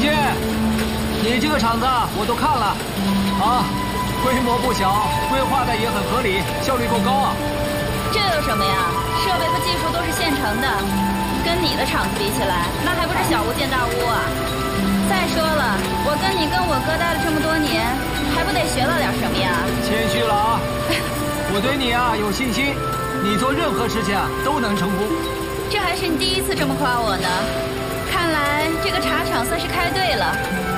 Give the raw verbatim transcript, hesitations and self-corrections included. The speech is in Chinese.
青，你这个厂子我都看了，啊，规模不小，规划的也很合理，效率够高啊。 这有什么呀？设备和技术都是现成的，跟你的厂子比起来，那还不是小巫见大巫啊！再说了，我跟你跟我哥待了这么多年，还不得学到点什么呀？ 谦虚了啊！我对你啊有信心，你做任何事情啊都能成功。 这还是你第一次这么夸我呢，看来这个茶厂算是开对了。